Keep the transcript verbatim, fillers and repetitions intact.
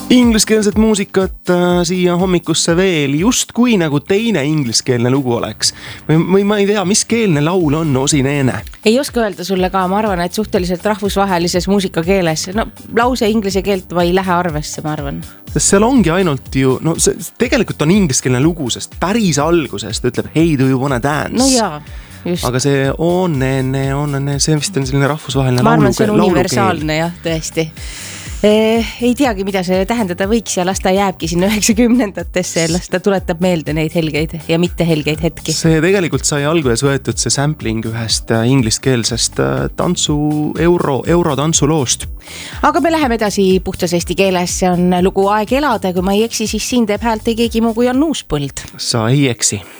Ingliskeelset muusikat äh, siia hommikusse veel, just kui nagu teine ingliskeelne lugu oleks. Või, või ma ei tea, mis keelne laul on Osineene? Ei oska öelda sulle ka, ma arvan, et suhteliselt rahvusvahelises muusikakeeles. No, lause inglise keelt või ei lähe arvesse, ma arvan. Sest seal ongi ainult ju, no see, tegelikult on ingliskeelne lugu, sest päris algusest ütleb Hey, do you wanna dance? No jaa. Just. Aga see on, ne, on, ne, see vist on selline rahvusvaheline ma arvan, see on laulukeel. universaalne, jah, tõesti. Eh, ei teagi, mida see tähendada võiks ja las ta jääbki sinna üheksakümnendatesse, las ta tuletab meelde neid helgeid ja mitte helgeid hetki. See tegelikult sai alguses võetud see sampling ühest ingliskeelsest tantsu, euro, euro tantsuloost. Aga me läheme edasi puhtas eesti keeles, see on lugu Aeg elada, kui ma ei eksi, siis siin teeb häält ei keegi muu kui on Uuspõld. Sa ei eksi.